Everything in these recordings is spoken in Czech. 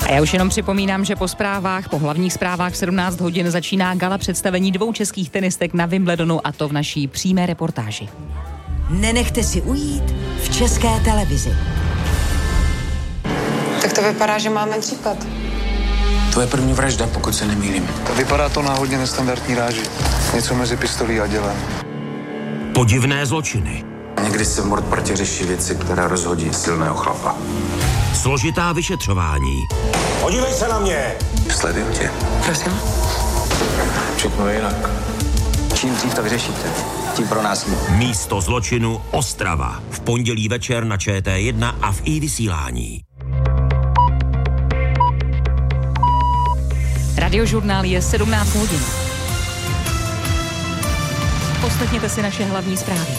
A já už jenom připomínám, že po hlavních zprávách v 17 hodin začíná gala představení 2 českých tenistek na Wimbledonu, a to v naší přímé reportáži. Nenechte si ujít v České televizi. Tak to vypadá, že máme případ. To je první vražda, pokud se nemýlím. Vypadá to na hodně nestandardní ráži. Něco mezi pistolí a dělem. Podivné zločiny. Někdy se v Mordpartě řeší věci, které rozhodí silného chlapa. Složitá vyšetřování. Podívej se na mě! Sleduju tě. Prosím? Všechno je jinak. Čím dřív to vyřešíte, tím pro nás líp. Místo zločinu Ostrava. V pondělí večer na ČT1 a v iVysílání. Radiožurnál je 17 hodin. Poslechněte si naše hlavní zprávy.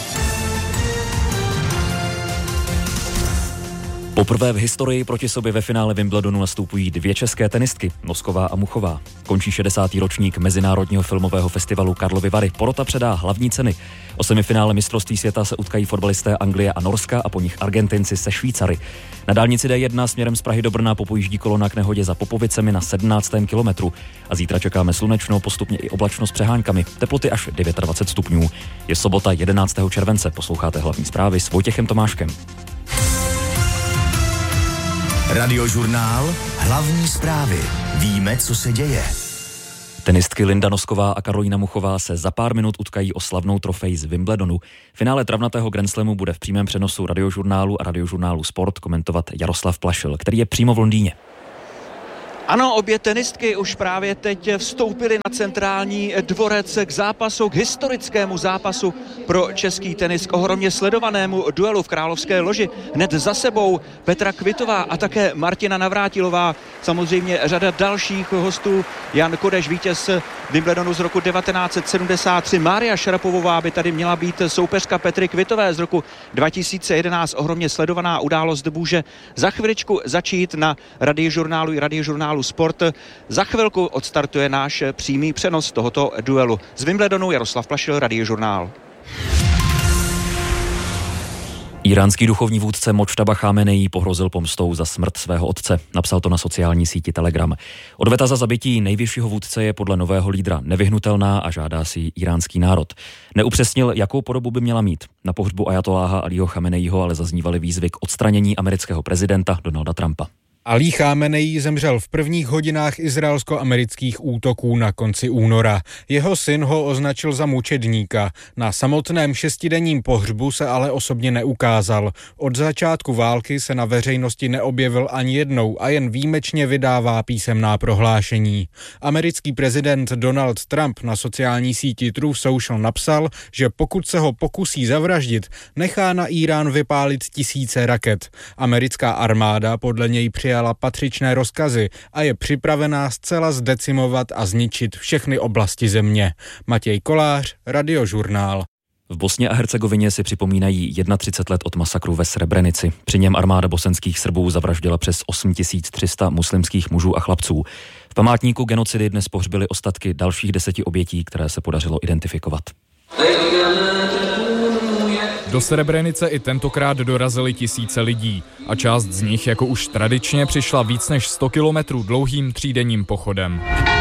Poprvé v historii proti sobě ve finále Wimbledonu nastupují 2 české tenistky, Nosková a Muchová. Končí 60. ročník Mezinárodního filmového festivalu Karlovy Vary. Porota předá hlavní ceny. O semifinále mistrovství světa se utkají fotbalisté Anglie a Norska a po nich Argentinci se Švýcary. Na dálnici D1 směrem z Prahy do Brna popojíždí kolona k nehodě za Popovicemi na 17. kilometru. A zítra čekáme slunečno, postupně i oblačno s přeháňkami. Teploty až 29 stupňů. Je sobota 11. července. Posloucháte hlavní zprávy s Vojtěchem Tomáškem. Radiožurnál, hlavní zprávy. Víme, co se děje. Tenistky Linda Nosková a Karolína Muchová se za pár minut utkají o slavnou trofej z Wimbledonu. Finále travnatého Grand Slamu bude v přímém přenosu Radiožurnálu a Radiožurnálu Sport komentovat Jaroslav Plašil, který je přímo v Londýně. Ano, obě tenistky už právě teď vstoupily na centrální dvorec k zápasu, k historickému zápasu pro český tenis, k ohromně sledovanému duelu v Královské loži. Hned za sebou Petra Kvitová a také Martina Navrátilová. Samozřejmě řada dalších hostů. Jan Kodeš, vítěz Wimbledonu z roku 1973. Mária Šarapovová by tady měla být soupeřka Petry Kvitové z roku 2011. Ohromně sledovaná událost může za chviličku začít na Radiožurnálu i Radiožurnálu Sport. Za chvilku odstartuje náš přímý přenos tohoto duelu. Z Wimbledonu Jaroslav Plašil, Radiožurnál. Íránský duchovní vůdce Modžtaba Chámenejí pohrozil pomstou za smrt svého otce. Napsal to na sociální síti Telegram. Odveta za zabití nejvyššího vůdce je podle nového lídra nevyhnutelná a žádá si íránský národ. Neupřesnil, jakou podobu by měla mít. Na pohřbu ajatoláha Alího Chámenejího ale zaznívaly výzvy k odstranění amerického prezidenta Donalda Trumpa. Alí Chámenejí zemřel v prvních hodinách izraelsko-amerických útoků na konci února. Jeho syn ho označil za mučedníka. Na samotném 6denním pohřbu se ale osobně neukázal. Od začátku války se na veřejnosti neobjevil ani jednou a jen výjimečně vydává písemná prohlášení. Americký prezident Donald Trump na sociální síti Truth Social napsal, že pokud se ho pokusí zavraždit, nechá na Írán vypálit tisíce raket. Americká armáda podle něj přijala patřičné rozkazy a je připravená zcela zdecimovat a zničit všechny oblasti země. Matěj Kolář, Radiožurnál. V Bosně a Hercegovině si připomínají 31 let od masakru ve Srebrenici. Při něm armáda bosenských Srbů zavraždila přes 8300 muslimských mužů a chlapců. V památníku genocidy dnes pohřbili ostatky dalších 10 obětí, které se podařilo identifikovat. Do Srebrenice i tentokrát dorazili tisíce lidí a část z nich, jako už tradičně, přišla víc než 100 kilometrů dlouhým 3denním pochodem.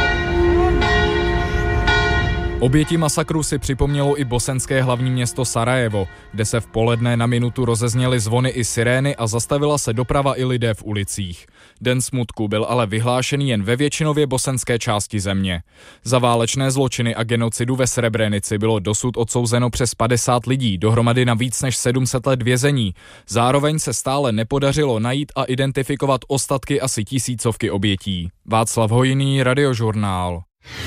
Oběti masakru si připomnělo i bosenské hlavní město Sarajevo, kde se v poledne na minutu rozezněly zvony i sirény a zastavila se doprava i lidé v ulicích. Den smutku byl ale vyhlášený jen ve většinově bosenské části země. Za válečné zločiny a genocidu ve Srebrenici bylo dosud odsouzeno přes 50 lidí, dohromady na víc než 700 let vězení. Zároveň se stále nepodařilo najít a identifikovat ostatky asi tisícovky obětí. Václav Hojný, Radiožurnál.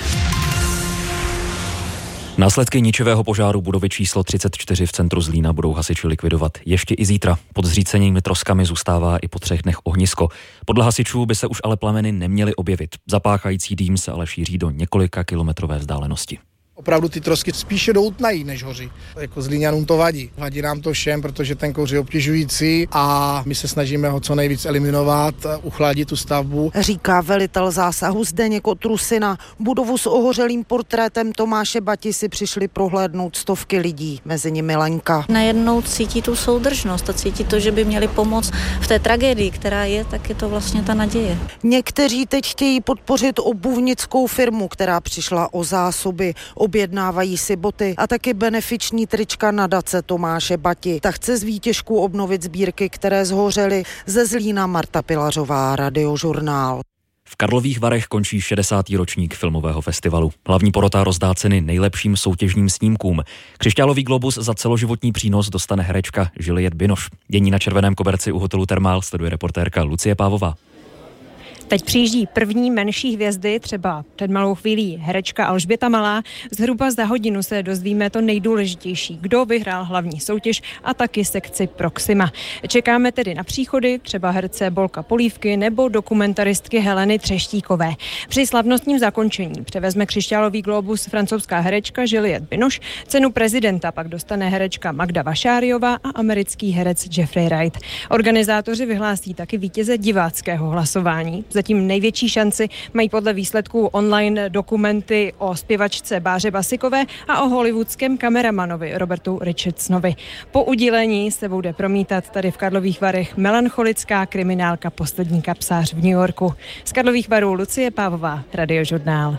Následky ničivého požáru budovy číslo 34 v centru Zlína budou hasiči likvidovat ještě i zítra. Pod zřícenými troskami zůstává i po 3 dnech ohnisko. Podle hasičů by se už ale plameny neměly objevit. Zapáchající dým se ale šíří do několika kilometrové vzdálenosti. Opravdu ty trosky spíše doutnají, než hoří. Jako Zlíňanům to vadí. Vadí nám to všem, protože ten kouř je obtěžující a my se snažíme ho co nejvíc eliminovat, uchladit tu stavbu. Říká velitel zásahu Zdeněk Otrusina. Budovu s ohořelým portrétem Tomáše Bati si přišli prohlédnout stovky lidí, mezi nimi Lenka. Najednou cítí tu soudržnost a cítí to, že by měli pomoct v té tragédii, která je, tak je to vlastně ta naděje. Někteří teď chtějí podpořit obuvnickou firmu, která přišla o zásoby. Objednávají si boty a taky benefiční trička nadace Tomáše Bati. Ta chce z výtěžků obnovit sbírky, které zhořely. Ze Zlína Marta Pilařová, Radiožurnál. V Karlových Varech končí 60. ročník filmového festivalu. Hlavní porota rozdá ceny nejlepším soutěžním snímkům. Křišťálový globus za celoživotní přínos dostane herečka Juliette Binoche. Dění na červeném koberci u hotelu Thermal sleduje reportérka Lucie Pávová. Teď přijíždí první menší hvězdy, třeba před malou chvílí herečka Alžběta Malá. Zhruba za hodinu se dozvíme to nejdůležitější, kdo vyhrál hlavní soutěž a taky sekci Proxima. Čekáme tedy na příchody, třeba herce Bolka Polívky nebo dokumentaristky Heleny Třeštíkové. Při slavnostním zakončení převezme křišťálový globus francouzská herečka Juliette Binoche, cenu prezidenta pak dostane herečka Magda Vašáriová a americký herec Jeffrey Wright. Organizátoři vyhlásí taky vítěze diváckého hlasování. Zatím největší šanci mají podle výsledků online dokumenty o zpěvačce Báře Basikové a o hollywoodském kameramanovi Robertu Richardsonovi. Po udělení se bude promítat tady v Karlových Varech melancholická kriminálka Poslední kapsář v New Yorku. Z Karlových Varů Lucie Pávová, Radiožurnál.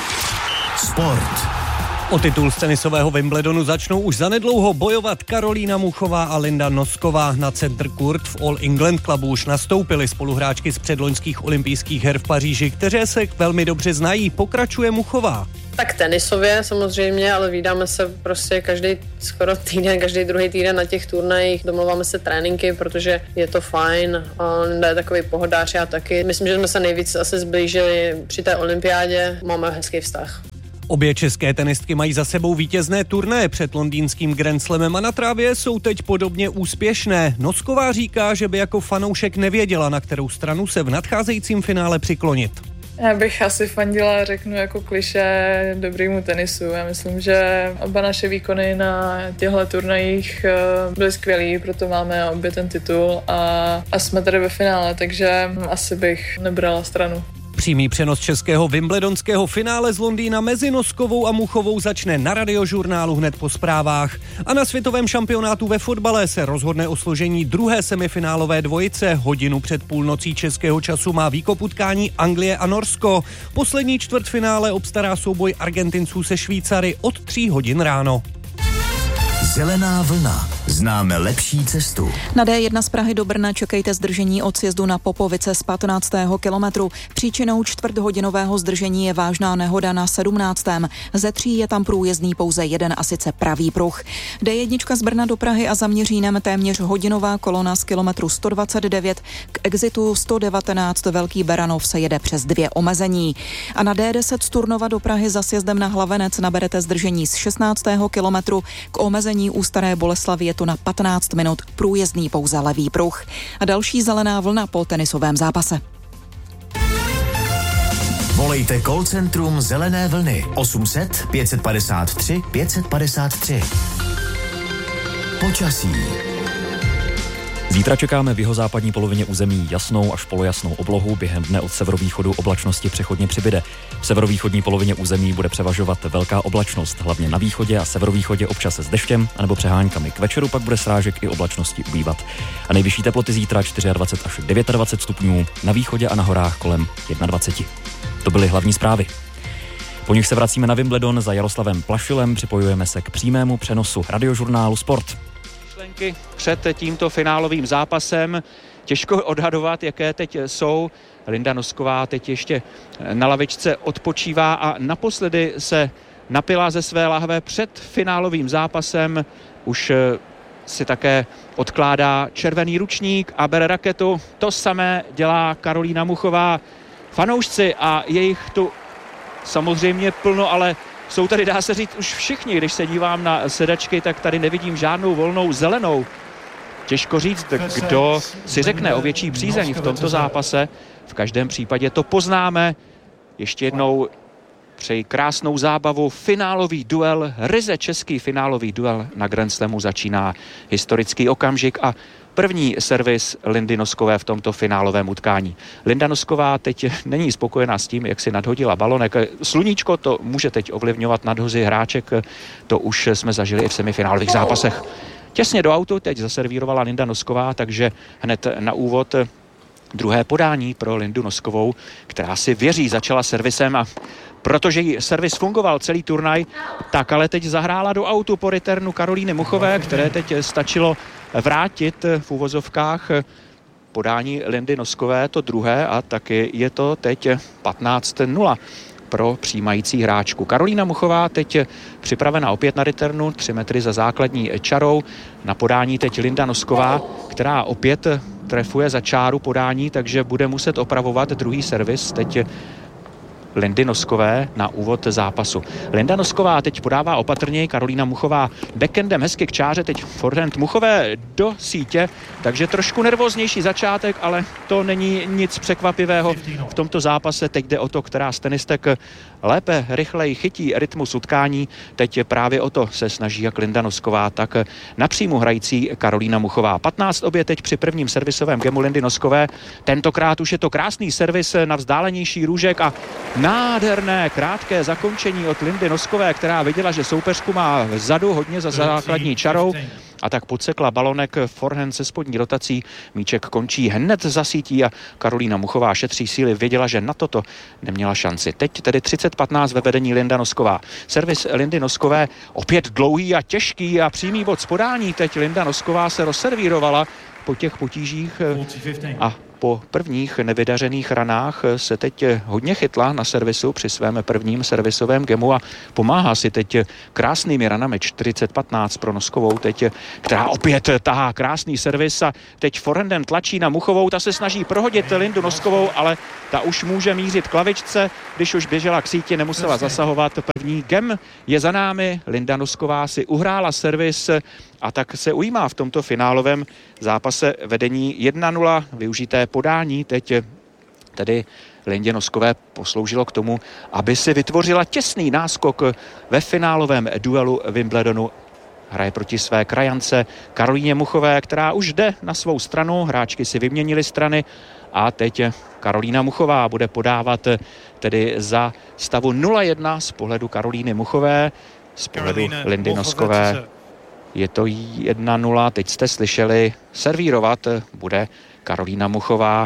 Sport. O titul z tenisového Wimbledonu začnou už zanedlouho bojovat Karolína Muchová a Linda Nosková. Na Center Court v All England Clubu už nastoupily spoluhráčky z předloňských olympijských her v Paříži, které se velmi dobře znají. Pokračuje Muchová. Tak tenisově samozřejmě, ale vídáme se prostě každý skoro týden, každý druhý týden na těch turnajích. Domluváme se tréninky, protože je to fajn. Linda je takový pohodář, já taky. Myslím, že jsme se nejvíc asi zblížili při té olympiádě. Máme hezký vztah. Obě české tenistky mají za sebou vítězné turnaje před londýnským Grand Slamem a na trávě jsou teď podobně úspěšné. Nosková říká, že by jako fanoušek nevěděla, na kterou stranu se v nadcházejícím finále přiklonit. Já bych asi fandila, řeknu jako klišé, dobrýmu tenisu. Já myslím, že oba naše výkony na těchto turnajích byly skvělý, proto máme obě ten titul a jsme tady ve finále, takže asi bych nebrala stranu. Přímý přenos českého wimbledonského finále z Londýna mezi Noskovou a Muchovou začne na Radiožurnálu hned po zprávách. A na světovém šampionátu ve fotbale se rozhodne o složení druhé semifinálové dvojice. Hodinu před půlnocí českého času má výkop utkání Anglie a Norsko. Poslední čtvrtfinále obstará souboj Argentinců se Švýcary od 3 hodin ráno. Zelená vlna. Známe lepší cestu. Na D1 z Prahy do Brna čekejte zdržení od sjezdu na Popovice z 15. kilometru. Příčinou čtvrthodinového zdržení je vážná nehoda na 17. Ze 3 je tam průjezdný pouze jeden a sice pravý pruh. D1 z Brna do Prahy a za Měřínem téměř hodinová kolona z kilometru 129 k exitu 119 Velký Beranov se jede přes 2 omezení. A na D10 z Turnova do Prahy za sjezdem na Hlavenec naberete zdržení z 16. kilometru k omezení u Staré Boleslavy je to na 15 minut, průjezdný pouze levý pruh. A další zelená vlna po tenisovém zápase. Volejte call centrum Zelené vlny 800 553 553. Počasí. Zítra čekáme v jihozápadní polovině území jasnou až polojasnou oblohu, během dne od severovýchodu oblačnosti přechodně přibyde. V severovýchodní polovině území bude převažovat velká oblačnost, hlavně na východě a severovýchodě občas s deštěm anebo přeháňkami. K večeru pak bude srážek i oblačnosti ubývat. A nejvyšší teploty zítra 24 až 29 stupňů, na východě a na horách kolem 21. To byly hlavní zprávy. Po nich se vracíme na Wimbledon za Jaroslavem Plašilem, připojujeme se k přímému přenosu Radiožurnálu Sport. Před tímto finálovým zápasem těžko odhadovat, jaké teď jsou. Linda Nosková teď ještě na lavičce odpočívá a naposledy se napila ze své lahve před finálovým zápasem. Už si také odkládá červený ručník a bere raketu. To samé dělá Karolína Muchová. Fanoušci a jejich tu samozřejmě plno, ale jsou tady, dá se říct, už všichni. Když se dívám na sedačky, tak tady nevidím žádnou volnou zelenou. Těžko říct, kdo si řekne o větší přízeň v tomto zápase. V každém případě to poznáme. Ještě jednou přeji krásnou zábavu. Finálový duel, ryze český finálový duel na Grand Slamu začíná historický okamžik a první servis Lindy Noskové v tomto finálovém utkání. Linda Nosková teď není spokojená s tím, jak si nadhodila balonek. Sluníčko to může teď ovlivňovat nadhozy hráček, to už jsme zažili i v semifinálových zápasech. Těsně do autu teď zaservírovala Linda Nosková, takže hned na úvod druhé podání pro Lindu Noskovou, která si věří, začala servisem a protože jí servis fungoval celý turnaj, tak ale teď zahrála do autu po returnu Karolíny Muchové, které teď stačilo vrátit v uvozovkách podání Lindy Noskové, to druhé, a taky je to teď 15-0 pro přijímající hráčku. Karolína Muchová teď připravena opět na returnu, 3 metry za základní čarou. Na podání teď Linda Nosková, která opět trefuje za čáru podání, takže bude muset opravovat druhý servis. Teď Lindy Noskové na úvod zápasu. Linda Nosková teď podává opatrněji, Karolína Muchová backendem hezky k čáře, teď forehand Muchové do sítě, takže trošku nervóznější začátek, ale to není nic překvapivého v tomto zápase. Teď jde o to, která z tenistek lépe, rychleji chytí rytmus utkání. Teď právě o to se snaží jak Linda Nosková, tak napřímo hrající Karolína Muchová. 15 obě teď při prvním servisovém gemu Lindy Noskové. Tentokrát už je to krásný servis na vzdálenější růžek a nádherné krátké zakončení od Lindy Noskové, která viděla, že soupeřku má vzadu hodně za základní čarou a tak podsekla balonek forehand se spodní rotací. Míček končí hned za sítí a Karolína Muchová šetří síly, věděla, že na toto neměla šanci. Teď tedy 30-15 ve vedení Linda Nosková. Servis Lindy Noskové opět dlouhý a těžký a přímý bod z podání. Teď Linda Nosková se rozservírovala po těch potížích a po prvních nevydařených ranách se teď hodně chytla na servisu při svém prvním servisovém gemu a pomáhá si teď krásnými ranami. 40-15 pro Noskovou teď, která opět tahá krásný servis a teď forehandem tlačí na Muchovou, ta se snaží prohodit Lindu Noskovou, ale ta už může mířit k lavičce, když už běžela k síti, nemusela zasahovat. První gem je za námi, Linda Nosková si uhrála servis a tak se ujímá v tomto finálovém zápase vedení 1-0, využité podání teď tedy Lindě Noskové posloužilo k tomu, aby si vytvořila těsný náskok ve finálovém duelu Wimbledonu. Hraje proti své krajance Karolíně Muchové, která už jde na svou stranu, hráčky si vyměnily strany a teď Karolína Muchová bude podávat tedy za stavu 0-1 z pohledu Karolíny Muchové, z pohledu Lindy Noskové. Je to 1-0, teď jste slyšeli, servírovat bude Karolína Muchová.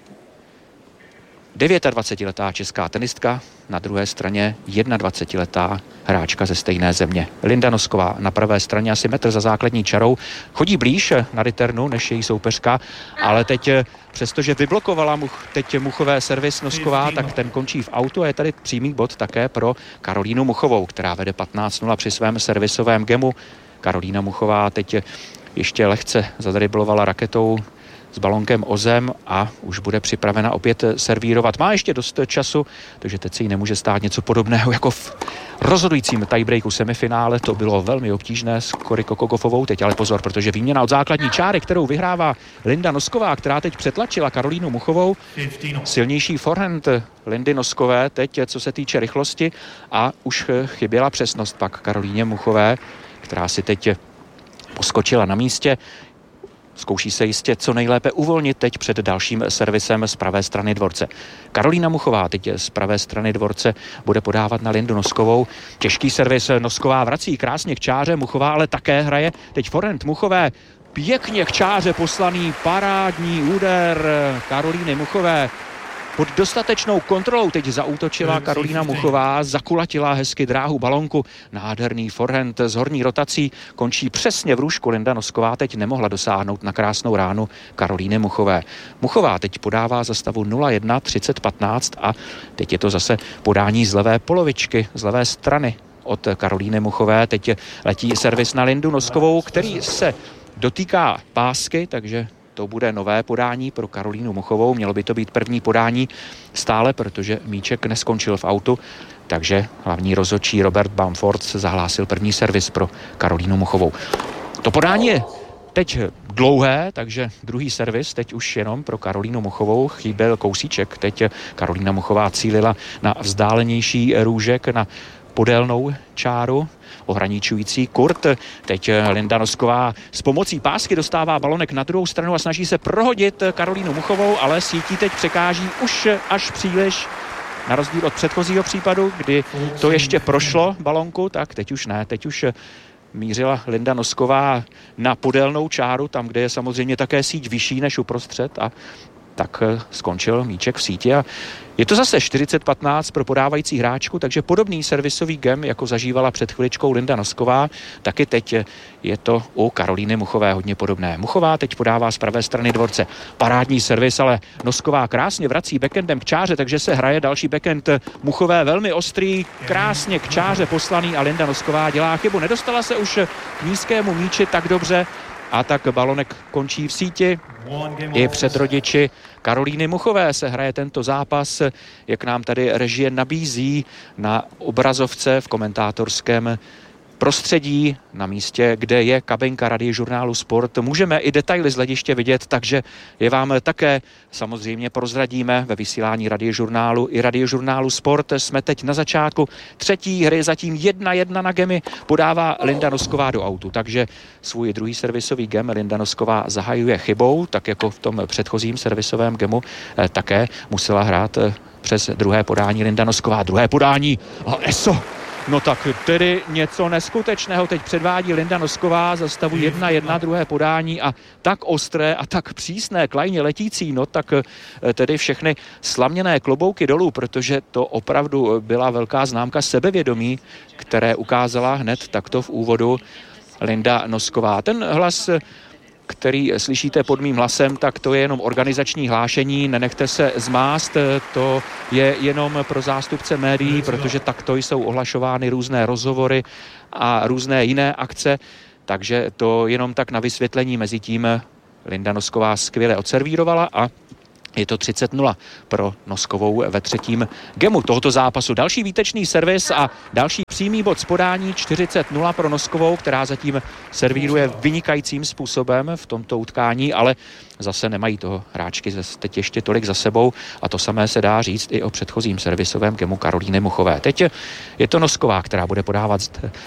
29letá česká tenistka, na druhé straně 21letá hráčka ze stejné země. Linda Nosková na pravé straně asi metr za základní čarou. Chodí blíž na returnu než její soupeřka, ale teď přestože vyblokovala teď Muchové servis Nosková, tak ten končí v autu a je tady přímý bod také pro Karolínu Muchovou, která vede 15-0 při svém servisovém gemu. Karolína Muchová teď ještě lehce zadriblovala raketou s balonkem o zem a už bude připravena opět servírovat. Má ještě dost času, takže teď se jí nemůže stát něco podobného jako v rozhodujícím tiebreaku semifinále. To bylo velmi obtížné s Koriko Kogofovou. Teď ale pozor, protože výměna od základní čáry, kterou vyhrává Linda Nosková, která teď přetlačila Karolínu Muchovou. Silnější forehand Lindy Noskové teď, co se týče rychlosti, a už chyběla přesnost pak Karolíně Muchové, která si teď poskočila na místě. Zkouší se jistě co nejlépe uvolnit teď před dalším servisem z pravé strany dvorce. Karolína Muchová teď z pravé strany dvorce bude podávat na Lindu Noskovou. Těžký servis Nosková vrací krásně k čáře, Muchová ale také hraje. Teď forehand Muchové, pěkně k čáře poslaný parádní úder Karolíny Muchové. Pod dostatečnou kontrolou teď zaútočila Karolína Muchová, zakulatila hezky dráhu balonku. Nádherný forehand s horní rotací končí přesně v růžku. Linda Nosková teď nemohla dosáhnout na krásnou ránu Karolíny Muchové. Muchová teď podává za stavu 0-1, 30-15 a teď je to zase podání z levé polovičky, z levé strany od Karolíny Muchové. Teď letí servis na Lindu Noskovou, který se dotýká pásky, takže to bude nové podání pro Karolínu Muchovou. Mělo by to být první podání stále, protože míček neskončil v autu, takže hlavní rozhodčí Robert Bamford zahlásil první servis pro Karolínu Muchovou. To podání je teď dlouhé, takže druhý servis teď už jenom pro Karolínu Muchovou, chyběl kousíček. Teď Karolína Muchová cílila na vzdálenější růžek, na podélnou čáru, ohraničující kurt. Teď Linda Nosková s pomocí pásky dostává balonek na druhou stranu a snaží se prohodit Karolínu Muchovou, ale sítí teď překáží už až příliš. Na rozdíl od předchozího případu, kdy to ještě prošlo balonku, tak teď už ne, teď už mířila Linda Nosková na podélnou čáru, tam, kde je samozřejmě také síť vyšší než uprostřed, a tak skončil míček v síti a je to zase 40-15 pro podávající hráčku, takže podobný servisový gem, jako zažívala před chviličkou Linda Nosková, taky teď je to u Karolíny Muchové hodně podobné. Muchová teď podává z pravé strany dvorce parádní servis, ale Nosková krásně vrací backendem k čáře, takže se hraje další backend Muchové, velmi ostrý, krásně k čáře poslaný a Linda Nosková dělá chybu. Nedostala se už k nízkému míči tak dobře, a tak balonek končí v síti. I před rodiči Karolíny Muchové se hraje tento zápas, jak nám tady režie nabízí na obrazovce v komentátorském prostředí, na místě, kde je kabinka Radiožurnálu Sport. Můžeme i detaily z hlediště vidět, takže je vám také samozřejmě prozradíme ve vysílání Radiožurnálu i Radiožurnálu Sport. Jsme teď na začátku třetí hry, zatím 1-1 na gemy podává Linda Nosková do autu, takže svůj druhý servisový gem Linda Nosková zahajuje chybou, tak jako v tom předchozím servisovém gemu také musela hrát přes druhé podání Linda Nosková. Druhé podání a eso! No tak tedy něco neskutečného teď předvádí Linda Nosková za stavu 1-1, druhé podání a tak ostré a tak přísné, klajně letící, no tak tedy všechny slaměné klobouky dolů, protože to opravdu byla velká známka sebevědomí, které ukázala hned takto v úvodu Linda Nosková. Ten hlas, který slyšíte pod mým hlasem, tak to je jenom organizační hlášení, nenechte se zmást, to je jenom pro zástupce médií, protože takto jsou ohlašovány různé rozhovory a různé jiné akce, takže to jenom tak na vysvětlení. Mezitím Linda Nosková skvěle odservírovala a je to 30-0 pro Noskovou ve třetím gemu tohoto zápasu. Další výtečný servis a další přímý bod z podání, 40-0 pro Noskovou, která zatím servíruje vynikajícím způsobem v tomto utkání, ale zase nemají toho hráčky teď ještě tolik za sebou a to samé se dá říct i o předchozím servisovém gemu Karolíny Muchové. Teď je to Nosková, která bude podávat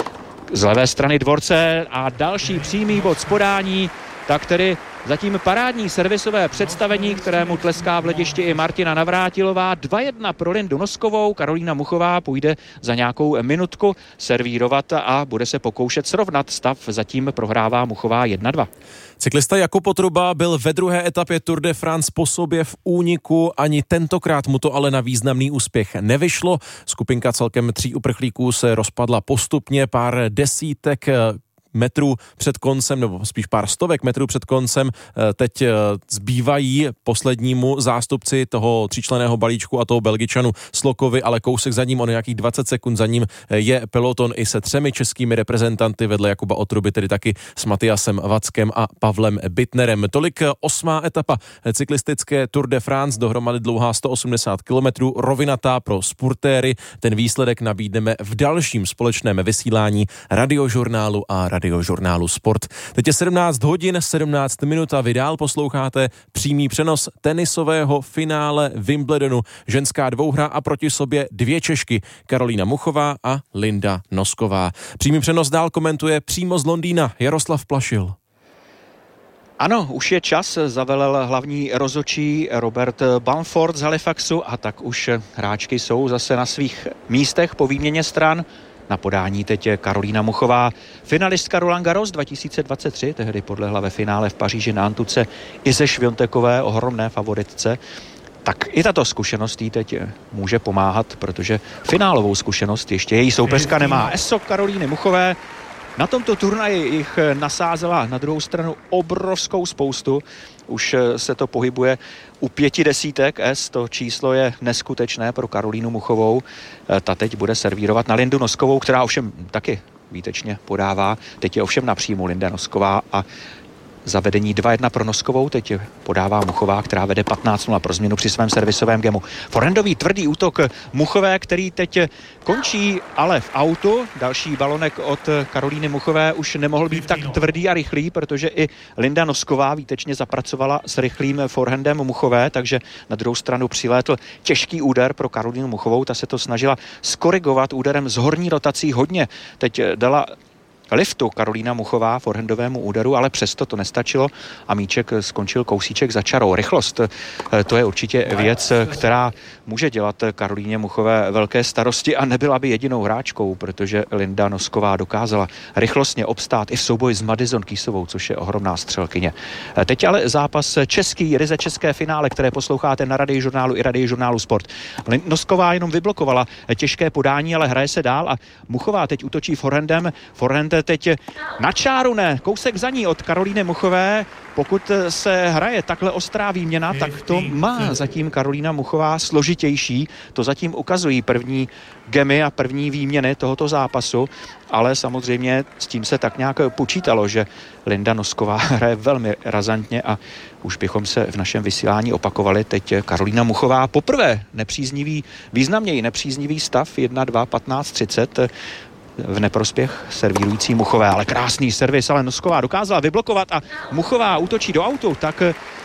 z levé strany dvorce a další přímý bod z podání, tak tedy zatím parádní servisové představení, kterému tleská v hledišti i Martina Navrátilová. 2-1 pro Lindu Noskovou. Karolína Muchová půjde za nějakou minutku servírovat a bude se pokoušet srovnat stav. Zatím prohrává Muchová 1-2. Cyklista Jakub Potruba byl ve druhé etapě Tour de France po sobě v úniku, ani tentokrát mu to ale na významný úspěch nevyšlo. Skupinka celkem 3 uprchlíků se rozpadla postupně, pár desítek metrů před koncem, nebo spíš pár stovek metrů před koncem, teď zbývají poslednímu zástupci toho 3členného balíčku a toho Belgičanu Slokovi, ale kousek za ním, o nějakých 20 sekund za ním je peloton i se 3 českými reprezentanty vedle Jakuba Otruby, tedy taky s Matiasem Vackem a Pavlem Bittnerem. Tolik 8. etapa cyklistické Tour de France, dohromady dlouhá 180 km, rovinatá pro spurtéry. Ten výsledek nabídneme v dalším společném vysílání Radiožurnálu a Radiožurnálu Sport. Teď je 17 hodin, 17 minut a vy dál posloucháte přímý přenos tenisového finále Wimbledonu. Ženská dvouhra a proti sobě 2 Češky, Karolína Muchová a Linda Nosková. Přímý přenos dál komentuje přímo z Londýna Jaroslav Plašil. Ano, už je čas, zavelel hlavní rozhodčí Robert Bamford z Halifaxu a tak už hráčky jsou zase na svých místech po výměně stran. Na podání teď je Karolína Muchová, finalistka Roland Garros 2023, tehdy podlehla ve finále v Paříži na Antuce Ize Šviontekové, ohromné favoritce. Tak i tato zkušenost jí teď může pomáhat, protože finálovou zkušenost ještě její soupeřka nemá. Eso Karolíny Muchové. Na tomto turnaji jich nasázela na druhou stranu obrovskou spoustu. Už se to pohybuje u 5 desítek S, to číslo je neskutečné pro Karolínu Muchovou. Ta teď bude servírovat na Lindu Noskovou, která ovšem taky výtečně podává. Teď je ovšem napřímo Linda Nosková a zavedení 2-1 pro Noskovou. Teď podává Muchová, která vede 15-0 pro změnu při svém servisovém gemu. Forehandový tvrdý útok Muchové, který teď končí ale v autu. Další balonek od Karolíny Muchové už nemohl být tak tvrdý a rychlý, protože i Linda Nosková výtečně zapracovala s rychlým forehandem Muchové, takže na druhou stranu přilétl těžký úder pro Karolínu Muchovou. Ta se to snažila skorigovat úderem z horní rotací hodně. Teď dala liftu Karolína Muchová forehandovému úderu, ale přesto to nestačilo a míček skončil kousíček za čarou. Rychlost, to je určitě věc, která může dělat Karolíně Muchové velké starosti a nebyla by jedinou hráčkou, protože Linda Nosková dokázala rychlostně obstát i v souboji s Madison Keysovou, což je ohromná střelkyně. Teď ale zápas český, ryze české finále, které posloucháte na Radiožurnálu i Radiožurnálu Sport. Nosková jenom vyblokovala těžké podání, ale hraje se dál a Muchová teď útočí forehandem. Forehand teď na čáru, ne, kousek za ní od Karolíny Muchové. Pokud se hraje takhle ostrá výměna, tak to má zatím Karolína Muchová složitější. To zatím ukazují první gemy a první výměny tohoto zápasu, ale samozřejmě s tím se tak nějak počítalo, že Linda Nosková hraje velmi razantně a už bychom se v našem vysílání opakovali. Teď Karolína Muchová poprvé významněji nepříznivý stav 1-2, 15-30 v neprospěch servírující Muchové, ale krásný servis, ale Nosková dokázala vyblokovat a Muchová útočí do autu, tak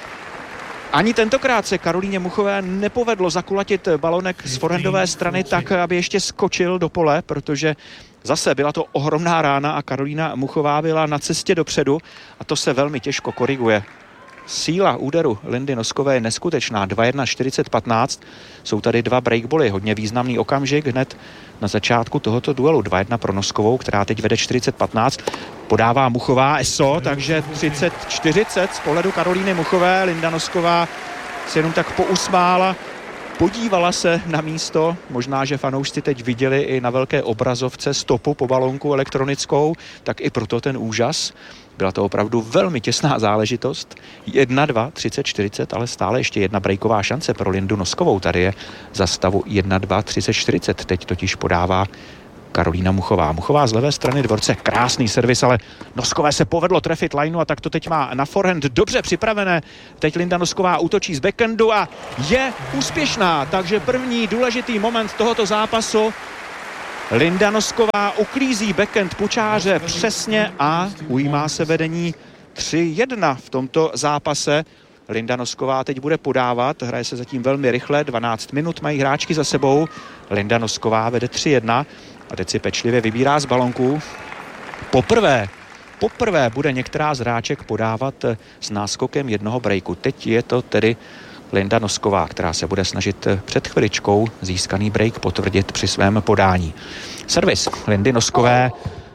ani tentokrát se Karolíně Muchové nepovedlo zakulatit balonek z forehandové strany tak, aby ještě skočil do pole, protože zase byla to ohromná rána a Karolína Muchová byla na cestě dopředu a to se velmi těžko koriguje. Síla úderu Lindy Noskové je neskutečná, 2-1, 40-15. Jsou tady dva breakboly, hodně významný okamžik hned na začátku tohoto duelu. 2-1 pro Noskovou, která teď vede 40-15. Podává Muchová ESO, takže 30-40 z pohledu Karolíny Muchové. Linda Nosková se jenom tak pousmála, podívala se na místo. Možná, že fanoušci teď viděli i na velké obrazovce stopu po balónku elektronickou, tak i proto ten úžas. Byla to opravdu velmi těsná záležitost. 1-2, 30-40, ale stále ještě jedna breaková šance pro Lindu Noskovou. Tady je za stavu 1-2, 30-40. Teď totiž podává Karolína Muchová. Muchová z levé strany dvorce, krásný servis, ale Noskové se povedlo trefit lineu a tak to teď má na forehand dobře připravené. Teď Linda Nosková útočí z backhandu a je úspěšná, takže první důležitý moment tohoto zápasu. Linda Nosková uklízí backhand pučáře přesně a ujímá se vedení 3-1 v tomto zápase. Linda Nosková teď bude podávat, hraje se zatím velmi rychle, 12 minut mají hráčky za sebou. Linda Nosková vede 3-1 a teď si pečlivě vybírá z balonku. Poprvé bude některá z hráček podávat s náskokem jednoho breaku. Teď je to tedy Linda Nosková, která se bude snažit před chviličkou získaný break potvrdit při svém podání. Servis Lindy Noskové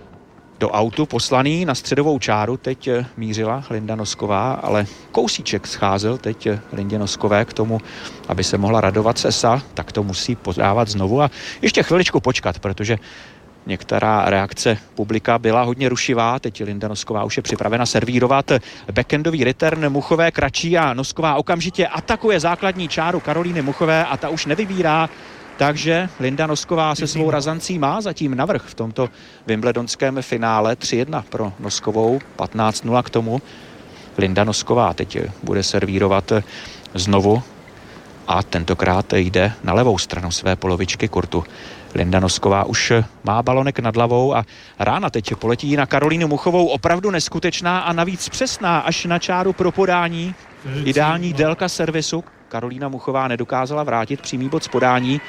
do autu poslaný na středovou čáru. Teď mířila Linda Nosková, ale kousíček scházel teď Lindě Noskové k tomu, aby se mohla radovat sesa, tak to musí podávat znovu a ještě chviličku počkat, protože některá reakce publika byla hodně rušivá. Teď Linda Nosková už je připravena servírovat. Backendový return Muchové kratší a Nosková okamžitě atakuje základní čáru Karolíny Muchové a ta už nevybírá. Takže Linda Nosková se svou razancí má zatím navrch v tomto wimbledonském finále. 3-1 pro Noskovou, 15-0 k tomu. Linda Nosková teď bude servírovat znovu a tentokrát jde na levou stranu své polovičky kurtu. Linda Nosková už má balonek nad hlavou a rána teď poletí na Karolínu Muchovou, opravdu neskutečná a navíc přesná až na čáru pro podání. Ideální délka servisu. Karolína Muchová nedokázala vrátit přímý bod z podání.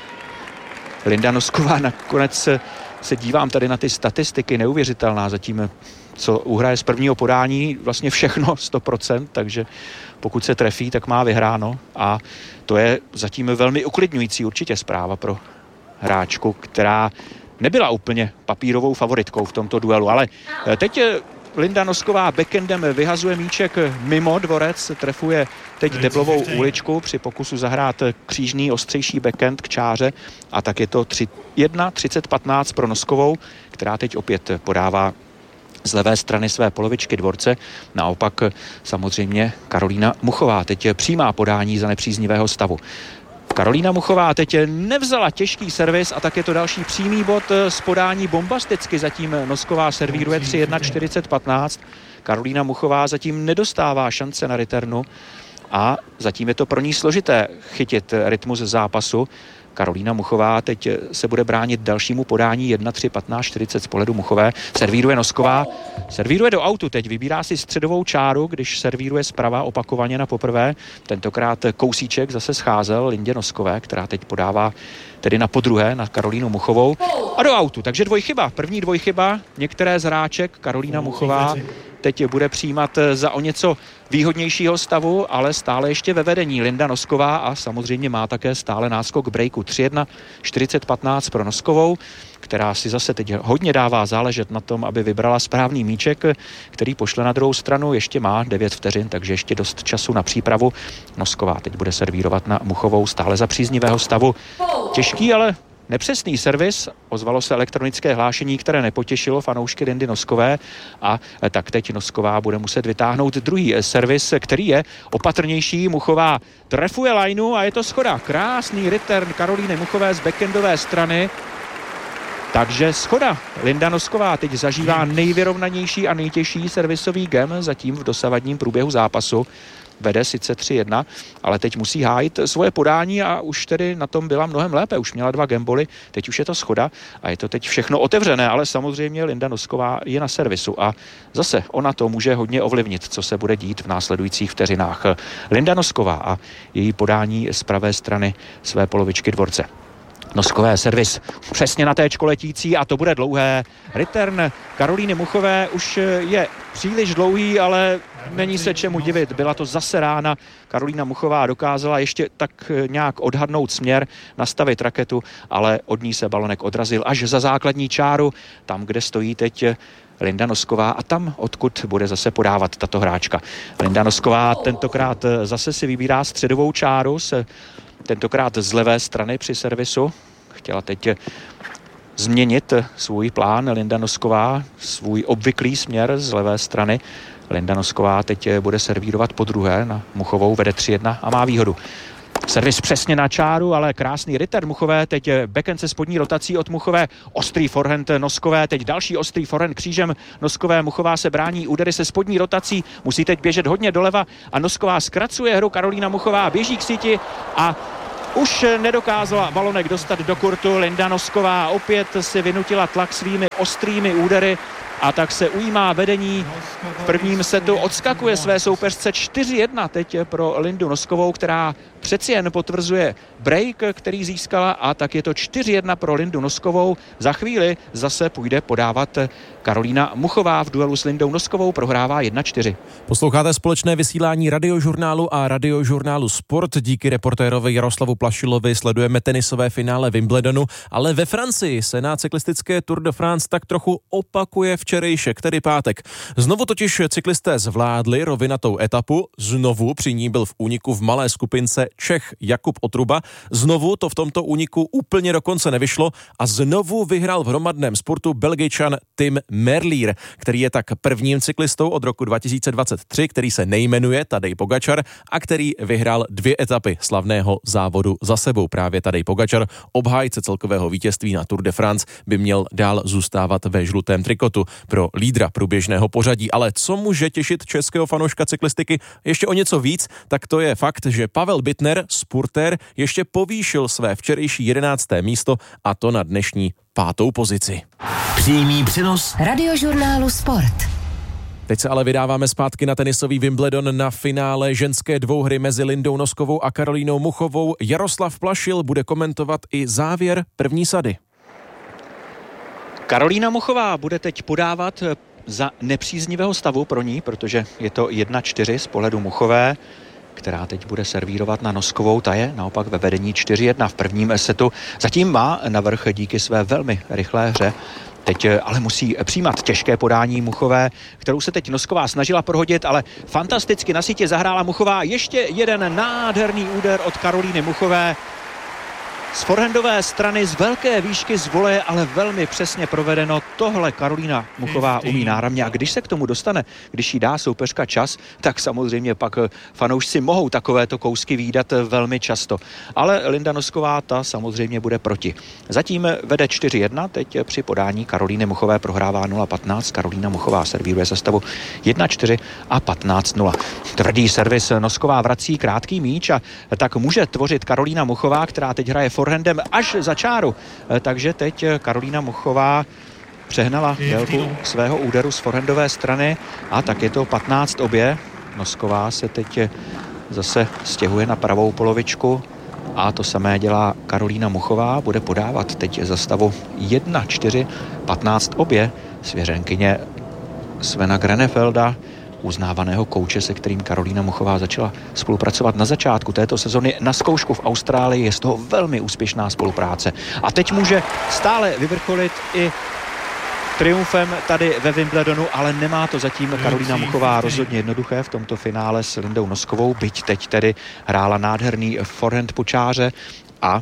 Linda Nosková nakonec se dívám tady na ty statistiky, neuvěřitelná zatím, co uhraje z prvního podání, vlastně všechno 100%, takže pokud se trefí, tak má vyhráno a to je zatím velmi uklidňující určitě zpráva pro hráčku, která nebyla úplně papírovou favoritkou v tomto duelu, ale teď Linda Nosková backendem vyhazuje míček mimo dvorec, trefuje teď deblovou uličku při pokusu zahrát křížný ostřejší backhand k čáře a tak je to 3-1, 30-15 pro Noskovou, která teď opět podává z levé strany své polovičky dvorce. Naopak samozřejmě Karolína Muchová teď přijímá podání za nepříznivého stavu. Karolína Muchová teď nevzala těžký servis a tak je to další přímý bod z podání bombasticky. Zatím Nosková servíruje 3-1, 40-15. Karolína Muchová zatím nedostává šance na returnu a zatím je to pro ní složité chytit rytmus zápasu. Karolína Muchová teď se bude bránit dalšímu podání 1-3-15-40 z pohledu Muchové. Servíruje Nosková, servíruje do autu teď, vybírá si středovou čáru, když servíruje zprava opakovaně na poprvé. Tentokrát kousíček zase scházel Lindě Noskové, která teď podává tedy na podruhé na Karolínu Muchovou a do autu. Takže dvojchyba, první dvojchyba, některé z hráček. Karolína Muchová teď bude přijímat za o něco výhodnějšího stavu, ale stále ještě ve vedení. Linda Nosková a samozřejmě má také stále náskok breaku 3-1, 40-15 pro Noskovou, která si zase teď hodně dává záležet na tom, aby vybrala správný míček, který pošle na druhou stranu. Ještě má 9 vteřin, takže ještě dost času na přípravu. Nosková teď bude servírovat na Muchovou stále za příznivého stavu. Těžký, ale nepřesný servis, ozvalo se elektronické hlášení, které nepotěšilo fanoušky Lindy Noskové a tak teď Nosková bude muset vytáhnout druhý servis, který je opatrnější. Muchová trefuje lineu a je to schoda. Krásný return Karolíny Muchové z backendové strany. Takže schoda. Linda Nosková teď zažívá nejvyrovnanější a nejtěžší servisový game zatím v dosavadním průběhu zápasu. Vede sice 3-1, ale teď musí hájit svoje podání a už tedy na tom byla mnohem lépe. Už měla 2 gamboly, teď už je to schoda a je to teď všechno otevřené, ale samozřejmě Linda Nosková je na servisu a zase ona to může hodně ovlivnit, co se bude dít v následujících vteřinách. Linda Nosková a její podání z pravé strany své polovičky dvorce. Noskové servis přesně na téčko letící a to bude dlouhé. Return Karolíny Muchové už je příliš dlouhý, ale není se čemu divit. Byla to zase rána. Karolína Muchová dokázala ještě tak nějak odhadnout směr, nastavit raketu, ale od ní se balonek odrazil až za základní čáru, tam, kde stojí teď Linda Nosková a tam, odkud bude zase podávat tato hráčka. Linda Nosková tentokrát zase si vybírá středovou čáru, tentokrát z levé strany při servisu. Chtěla teď změnit svůj plán Linda Nosková, svůj obvyklý směr z levé strany. Linda Nosková teď bude servírovat podruhé na Muchovou, vede 3-1 a má výhodu. Servis přesně na čáru, ale krásný return Muchové, teď backhand se spodní rotací od Muchové, ostrý forehand Noskové, teď další ostrý forehand křížem Noskové, Muchová se brání údery se spodní rotací, musí teď běžet hodně doleva a Nosková zkracuje hru, Karolína Muchová běží k síti a už nedokázala balonek dostat do kurtu. Linda Nosková opět si vynutila tlak svými ostrými údery a tak se ujímá vedení v prvním setu. Odskakuje své soupeřce 4-1 teď pro Lindu Noskovou, která přeci jen potvrzuje break, který získala a tak je to 4-1 pro Lindu Noskovou. Za chvíli zase půjde podávat Karolína Muchová v duelu s Lindou Noskovou, prohrává 1-4. Posloucháte společné vysílání Radiožurnálu a Radiožurnálu Sport. Díky reportérovi Jaroslavu Plašilovi sledujeme tenisové finále Wimbledonu, ale ve Francii se na cyklistické Tour de France tak trochu opakuje včerejšek, tedy pátek. Znovu totiž cyklisté zvládli rovinatou etapu, znovu při ní byl v úniku v malé skupince Čech Jakub Otruba, znovu to v tomto úniku úplně dokonce nevyšlo a znovu vyhrál v hromadném sportu Belgičan Tim Merlier, který je tak prvním cyklistou od roku 2023, který se nejmenuje Tadej Pogačar a který vyhrál 2 etapy slavného závodu za sebou. Právě Tadej Pogačar, obhájce celkového vítězství na Tour de France, by měl dál zůstávat ve žlutém trikotu pro lídra průběžného pořadí. Ale co může těšit českého fanouška cyklistiky ještě o něco víc, tak to je fakt, že Pavel Bittner, spurtér, ještě povýšil své včerejší 11. místo a to na dnešní 5. pozici. Přímý přenos Radiožurnálu Sport. Teď se ale vydáváme zpátky na tenisový Wimbledon na finále ženské dvouhry mezi Lindou Noskovou a Karolínou Muchovou. Jaroslav Plašil bude komentovat i závěr první sady. Karolína Muchová bude teď podávat za nepříznivého stavu pro ní, protože je to 1-4 z pohledu Muchové, která teď bude servírovat na Noskovou. Ta je naopak ve vedení 4-1 v prvním setu. Zatím má navrch díky své velmi rychlé hře. Teď ale musí přijímat těžké podání Muchové, kterou se teď Nosková snažila prohodit, ale fantasticky na sítě zahrála Muchová. Ještě jeden nádherný úder od Karolíny Muchové. z forehandové strany z velké výšky z voleje, ale velmi přesně provedeno. Tohle Karolína Muchová umí náramně a když se k tomu dostane, když jí dá soupeřka čas, tak samozřejmě pak fanoušci mohou takovéto kousky vídat velmi často. Ale Linda Nosková ta samozřejmě bude proti. Zatím vede 4-1, teď při podání Karolíny Muchové prohrává 0-15. Karolína Muchová servíruje za stavu 1-4 a 15-0. Tvrdý servis Nosková vrací krátký míč a tak může tvořit Karolína Muchová, která teď hraje forehandem až za čáru. Takže teď Karolína Muchová přehnala délku svého úderu z forehandové strany a tak je to 15 obě. Nosková se teď zase stěhuje na pravou polovičku a to samé dělá Karolína Muchová. Bude podávat teď za stavu 1-4, 15 obě. Svěřenkyně Svena Grenefelda, uznávaného kouče, se kterým Karolína Muchová začala spolupracovat na začátku této sezony na zkoušku v Austrálii. Je z toho velmi úspěšná spolupráce. A teď může stále vyvrcholit i triumfem tady ve Wimbledonu, ale nemá to zatím Karolína Muchová rozhodně jednoduché v tomto finále s Lindou Noskovou, byť teď tedy hrála nádherný forehand po čáře a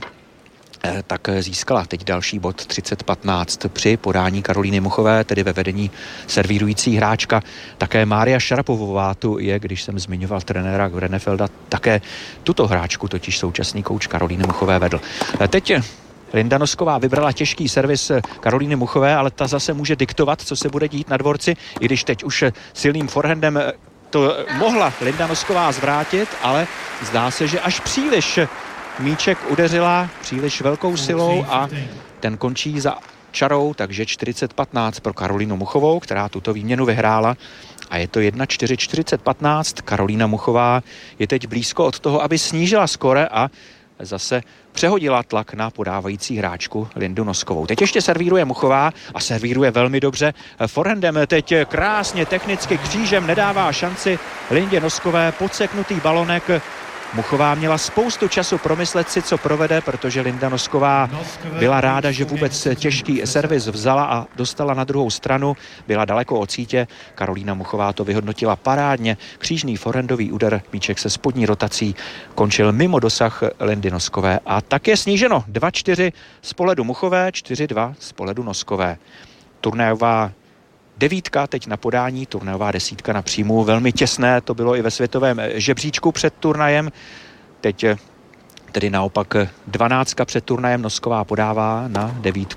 tak získala teď další bod 30-15 při podání Karolíny Muchové, tedy ve vedení servírující hráčka. Také Mária Šarapovová tu je, když jsem zmiňoval trenéra Grenefelda, také tuto hráčku totiž současný kouč Karolíny Muchové vedl. Teď Linda Nosková vybrala těžký servis Karolíny Muchové, ale ta zase může diktovat, co se bude dít na dvorci, i když teď už silným forehandem to mohla Linda Nosková zvrátit, ale zdá se, že až příliš míček udeřila příliš velkou silou a ten končí za čarou, takže 40-15 pro Karolínu Muchovou, která tuto výměnu vyhrála. A je to 1-4, 40-15. Karolína Muchová je teď blízko od toho, aby snížila skore a zase přehodila tlak na podávající hráčku Lindu Noskovou. Teď ještě servíruje Muchová a servíruje velmi dobře. Forehandem teď krásně technicky křížem nedává šanci Lindě Noskové, podseknutý balonek. Muchová měla spoustu času promyslet si, co provede, protože Linda Nosková byla ráda, že vůbec těžký servis vzala a dostala na druhou stranu. Byla daleko od sítě. Karolína Muchová to vyhodnotila parádně. Křížný forehandový úder, míček se spodní rotací končil mimo dosah Lindy Noskové a tak je sníženo 2-4 z pohledu Muchové, 4-2 z pohledu Noskové. Turnajová 9 teď na podání, turnajová 10 na příjmu. Velmi těsné to bylo i ve světovém žebříčku před turnajem. Teď tedy naopak 12 před turnajem, Nosková podává na 9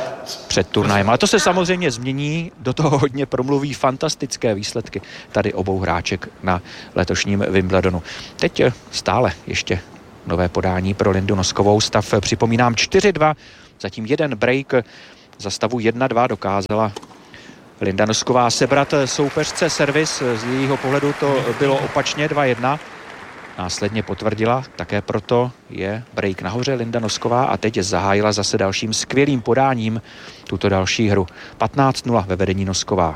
před turnajem. Ale to se samozřejmě změní, do toho hodně promluví fantastické výsledky tady obou hráček na letošním Wimbledonu. Teď stále ještě nové podání pro Lindu Noskovou. Stav připomínám 4-2, zatím jeden break, za stavu 1-2 dokázala Linda Nosková sebrat soupeřce servis, z jejího pohledu to bylo opačně 2-1. Následně potvrdila, také proto je break nahoře Linda Nosková a teď zahájila zase dalším skvělým podáním tuto další hru. 15-0 ve vedení Nosková.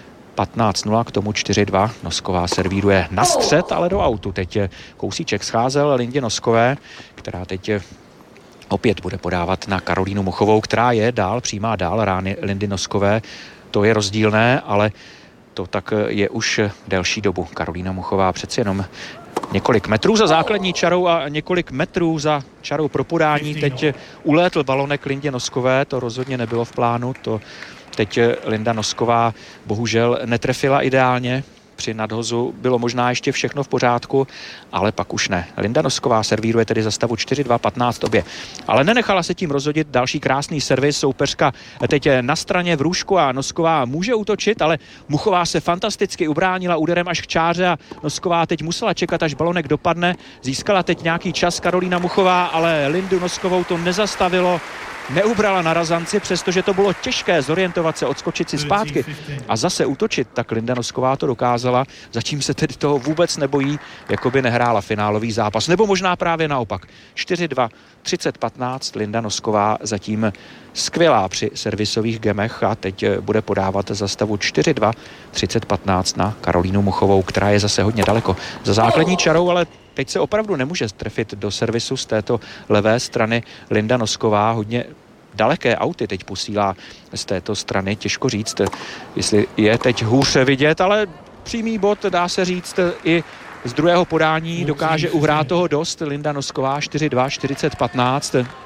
15-0 k tomu 4-2. Nosková servíruje na střed, ale do autu. Teď kousíček scházel Lindě Noskové, která teď opět bude podávat na Karolínu Muchovou, která je dál, přijímá dál rány Lindy Noskové. To je rozdílné, ale to tak je už delší dobu. Karolína Muchová přeci jenom několik metrů za základní čarou a několik metrů za čarou pro podání. Teď ulétl balonek Lindě Noskové, to rozhodně nebylo v plánu. To teď Linda Nosková bohužel netrefila ideálně. Při nadhozu bylo možná ještě všechno v pořádku, ale pak už ne. Linda Nosková servíruje tedy za stavu 4-2, 15 obě. Ale nenechala se tím rozhodit, další krásný servis, soupeřka teď na straně v růžku a Nosková může útočit, ale Muchová se fantasticky ubránila úderem až k čáře a Nosková teď musela čekat, až balonek dopadne. Získala teď nějaký čas Karolína Muchová, ale Lindu Noskovou to nezastavilo. Neubrala na razanci, přestože to bylo těžké zorientovat se, odskočit si zpátky a zase útočit, tak Linda Nosková to dokázala. Zatím se tedy toho vůbec nebojí, jako by nehrála finálový zápas. Nebo možná právě naopak. 4-2, 30-15, Linda Nosková zatím skvělá při servisových gemech a teď bude podávat za stavu 4-2, 30-15 na Karolínu Muchovou, která je zase hodně daleko za základní čarou, ale teď se opravdu nemůže trefit do servisu z této levé strany. Linda Nosková hodně daleké auty teď posílá z této strany. Těžko říct, jestli je teď hůř vidět, ale přímý bod, dá se říct, i z druhého podání dokáže uhrát toho dost. Linda Nosková 4-2, 40-15.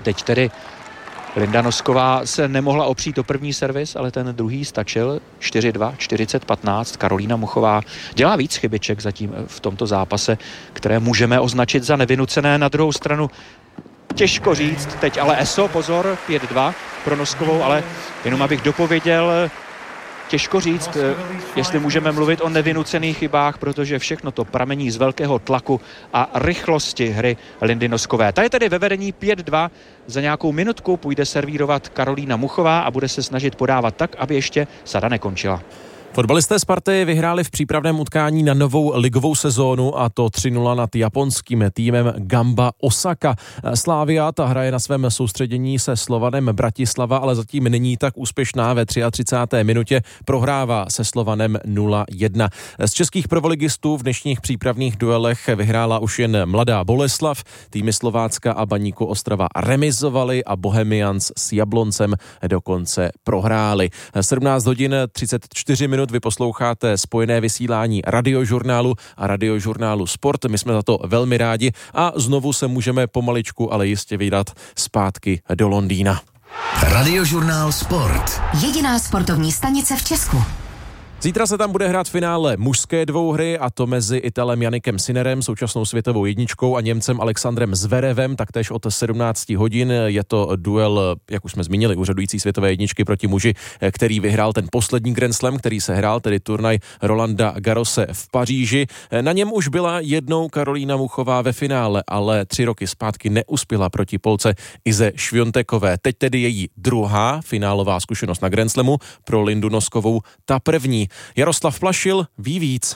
Teď tedy Linda Nosková se nemohla opřít o první servis, ale ten druhý stačil. 4-2, 40-15. Karolína Muchová dělá víc chybiček zatím v tomto zápase, které můžeme označit za nevynucené. Na druhou stranu těžko říct. Teď ale ESO, pozor, 5-2 pro Noskovou, ale jenom abych dopověděl, těžko říct, jestli můžeme mluvit o nevynucených chybách, protože všechno to pramení z velkého tlaku a rychlosti hry Lindy Noskové. Ta je tedy ve vedení 5-2. Za nějakou minutku půjde servírovat Karolína Muchová a bude se snažit podávat tak, aby ještě sada nekončila. Fotbalisté Sparty vyhráli v přípravném utkání na novou ligovou sezónu, a to 3-0 nad japonským týmem Gamba Osaka. Slavia ta hraje na svém soustředění se Slovanem Bratislava, ale zatím není tak úspěšná. Ve 33. minutě prohrává se Slovanem 0-1. Z českých prvoligistů v dnešních přípravných duelech vyhrála už jen Mladá Boleslav. Týmy Slovácka a Baníku Ostrava remizovali a Bohemians s Jabloncem dokonce prohráli. 17 hodin 34 minut vy posloucháte spojené vysílání Radiožurnálu a Radiožurnálu Sport. My jsme za to velmi rádi a znovu se můžeme pomaličku, ale jistě vydat zpátky do Londýna. Radiožurnál Sport. Jediná sportovní stanice v Česku. Zítra se tam bude hrát finále mužské dvouhry, a to mezi Italem Janikem Sinnerem, současnou světovou jedničkou, a Němcem Alexandrem Zverevem, taktéž od 17 hodin. Je to duel, jak už jsme zmínili, úřadující světové jedničky proti muži, který vyhrál ten poslední Grand Slam, který se hrál, tedy turnaj Rolanda Garrose v Paříži. Na něm už byla jednou Karolína Muchová ve finále, ale 3 roky zpátky neuspěla proti Polce Ize Šviontekové. Teď tedy její druhá finálová zkušenost na Grand Slamu, pro Lindu Noskovou ta první. Jaroslav Plašil ví víc.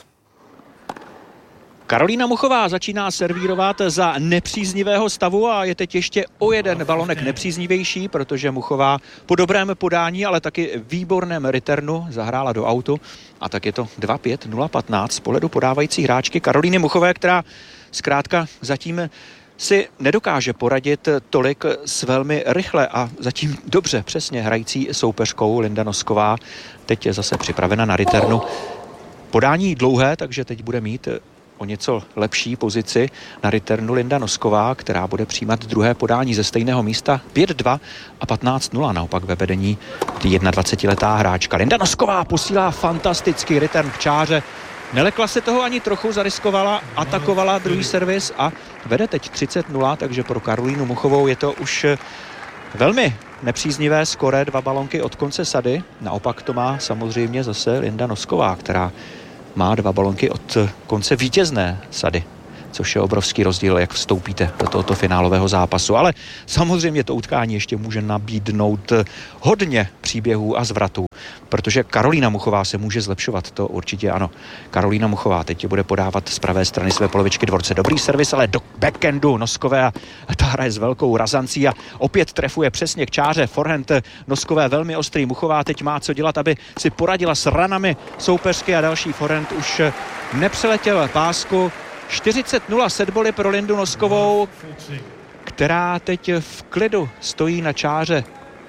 Karolína Muchová začíná servírovat za nepříznivého stavu a je teď ještě o jeden balonek nepříznivější, protože Muchová po dobrém podání, ale taky výborném returnu zahrála do autu, a tak je to 2-5, 0-15 z pohledu podávající hráčky Karolíny Muchové, která zkrátka zatím si nedokáže poradit tolik s velmi rychle a zatím dobře přesně hrající soupeřkou Linda Nosková. Teď je zase připravena na returnu. Podání dlouhé, takže teď bude mít o něco lepší pozici na returnu Linda Nosková, která bude přijímat druhé podání ze stejného místa. 5-2 a 15-0 naopak ve vedení 21letá hráčka. Linda Nosková posílá fantastický return k čáře. Nelekla se toho ani trochu, zariskovala, atakovala druhý servis a vede teď 30-0, takže pro Karolínu Muchovou je to už velmi nepříznivé skore, 2 balonky od konce sady. Naopak to má samozřejmě zase Linda Nosková, která má 2 balonky od konce vítězné sady, což je obrovský rozdíl, jak vstoupíte do tohoto finálového zápasu. Ale samozřejmě to utkání ještě může nabídnout hodně příběhů a zvratů, protože Karolína Muchová se může zlepšovat, to určitě ano. Karolína Muchová teď bude podávat z pravé strany své polovičky dvorce. Dobrý servis, ale do backendu Noskové, a ta hraje s velkou razancí a opět trefuje přesně k čáře. Forehand Noskové velmi ostrý. Muchová teď má co dělat, aby si poradila s ranami soupeřky, a další forehand už nepřeletěl pásku. 40-0 setboly pro Lindu Noskovou, která teď v klidu stojí na čáře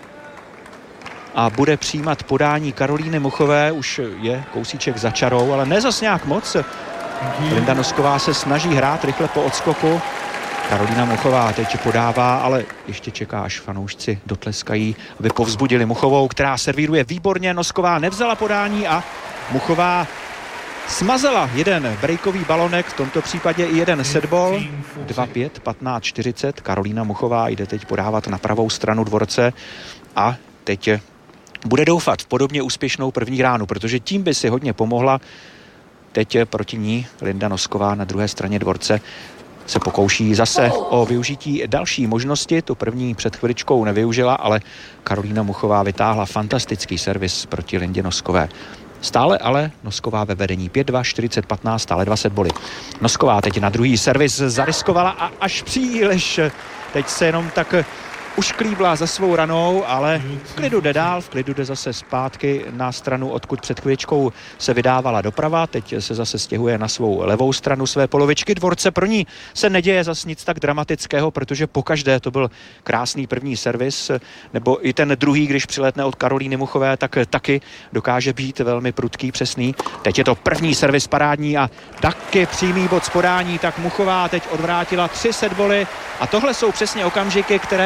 a bude přijímat podání Karolíny Muchové. Už je kousíček za čarou, ale ne zas nějak moc. Linda Nosková se snaží hrát rychle po odskoku. Karolína Muchová teď podává, ale ještě čeká, až fanoušci dotleskají, aby povzbudili Muchovou, která servíruje výborně. Nosková nevzala podání a Muchová smazala jeden breakový balonek, v tomto případě i jeden setball. 2-5, 15-40. Karolína Muchová jde teď podávat na pravou stranu dvorce a teď bude doufat v podobně úspěšnou první ránu, protože tím by si hodně pomohla. Teď proti ní Linda Nosková na druhé straně dvorce se pokouší zase o využití další možnosti. Tu první před chviličkou nevyužila, ale Karolína Muchová vytáhla fantastický servis proti Lindě Noskové. Stále ale Nosková ve vedení 5-2, 40-15, stále 2 setboly. Nosková teď na druhý servis zariskovala a až příliš. Teď se jenom tak ušklíbla za svou ranou, ale v klidu jde dál, v klidu jde zase zpátky na stranu, odkud před chvíličkou se vydávala doprava. Teď se zase stěhuje na svou levou stranu své polovičky dvorce. Pro ní se neděje zase nic tak dramatického, protože pokaždé to byl krásný první servis, nebo i ten druhý, když přiletne od Karolíny Muchové, tak taky dokáže být velmi prudký, přesný. Teď je to první servis parádní a taky přímý bod z podání, tak Muchová teď odvrátila 3 setboly a tohle jsou přesně okamžiky, které jí mohou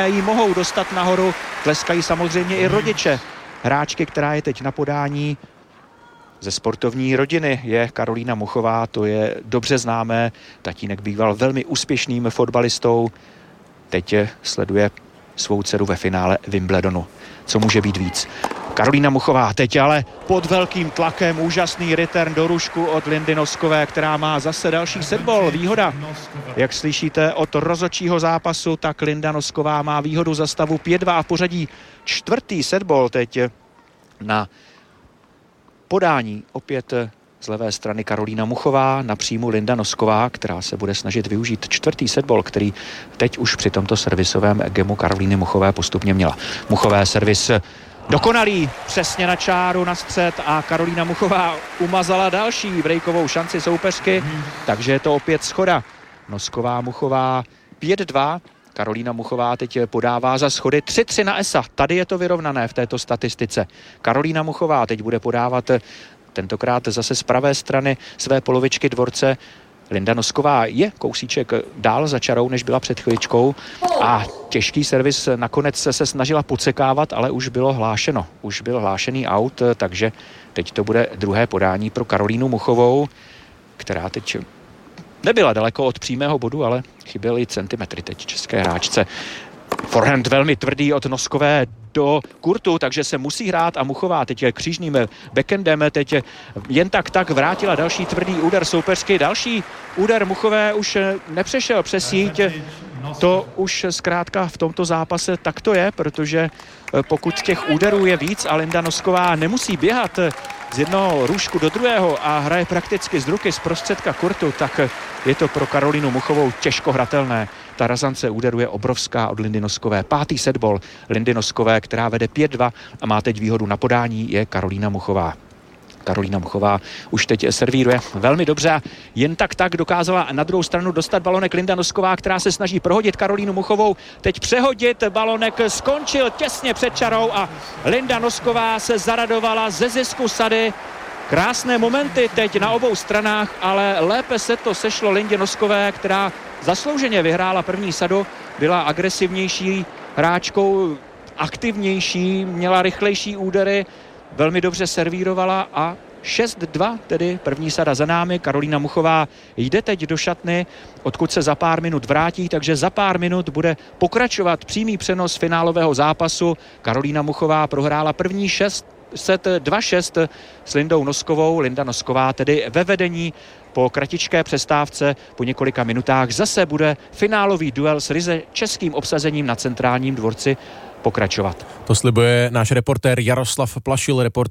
mohou dostat nahoru. Tleskají samozřejmě i rodiče hráčky, která je teď na podání. Ze sportovní rodiny je Karolína Muchová, to je dobře známé. Tatínek býval velmi úspěšným fotbalistou. Teď sleduje svou dceru ve finále Wimbledonu. Co může být víc? Karolína Muchová teď ale pod velkým tlakem, úžasný return do rušku od Lindy Noskové, která má zase další setball. Výhoda, jak slyšíte od rozhodčího zápasu, tak Linda Nosková má výhodu za stavu 5-2 a v pořadí 4. setball teď na podání. Opět z levé strany Karolína Muchová, na příjmu Linda Nosková, která se bude snažit využít 4. setball, který teď už při tomto servisovém gemu Karolíny Muchové postupně měla. Muchové servis dokonalý, přesně na čáru, na střed a Karolína Muchová umazala další breakovou šanci soupeřky, takže je to opět schoda. Nosková, Muchová 5-2. Karolína Muchová teď podává za schody 3-3 na ESA. Tady je to vyrovnané v této statistice. Karolína Muchová teď bude podávat tentokrát zase z pravé strany své polovičky dvorce. Linda Nosková je kousíček dál za čarou, než byla před chviličkou a těžký servis nakonec se snažila podsekávat, ale už bylo hlášeno. Už byl hlášený out, takže teď to bude druhé podání pro Karolínu Muchovou, která teď nebyla daleko od přímého bodu, ale chyběly centimetry teď české hráčce. Forehand velmi tvrdý od Noskové do kurtu, takže se musí hrát a Muchová teď křížným backendem teď jen tak vrátila další tvrdý úder soupeřky. Další úder Muchové už nepřešel přes síť. To už zkrátka v tomto zápase tak to je, protože pokud těch úderů je víc a Linda Nosková nemusí běhat z jednoho růžku do druhého a hraje prakticky z ruky z prostředka kurtu, tak je to pro Karolínu Muchovou těžko hratelné. Ta razance úderu je obrovská od Lindy Noskové. 5. setball Lindy Noskové, která vede 5-2 a má teď výhodu na podání, je Karolína Muchová. Karolína Muchová už teď servíruje velmi dobře. Jen tak dokázala na druhou stranu dostat balonek Linda Nosková, která se snaží prohodit Karolínu Muchovou. Teď přehodit, balonek skončil těsně před čarou a Linda Nosková se zaradovala ze zisku sady. Krásné momenty teď na obou stranách, ale lépe se to sešlo Lindě Noskové, která zaslouženě vyhrála první sadu, byla agresivnější hráčkou, aktivnější, měla rychlejší údery, velmi dobře servírovala a 6-2, tedy první sada za námi. Karolína Muchová jde teď do šatny, odkud se za pár minut vrátí, takže za pár minut bude pokračovat přímý přenos finálového zápasu. Karolína Muchová prohrála první set 2-6 s Lindou Noskovou. Linda Nosková tedy ve vedení. Po kratičké přestávce, po několika minutách zase bude finálový duel s ryze českým obsazením na centrálním dvorci pokračovat. To slibuje náš reportér Jaroslav Plašil, reportér